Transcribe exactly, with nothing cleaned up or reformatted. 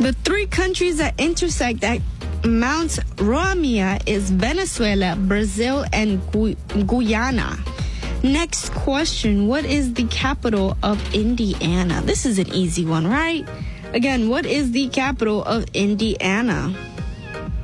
The three countries that intersect at Mount Rainier is Venezuela, Brazil, and Gu- Guyana. Next question. What is the capital of Indiana? This is an easy one, right? Again, what is the capital of Indiana?